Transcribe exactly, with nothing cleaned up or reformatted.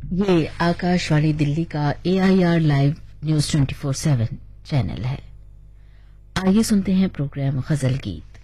ये आकाशवाणी दिल्ली का AIR live news twenty four seven channel है। आइए सुनते हैं प्रोग्राम गजल गीत।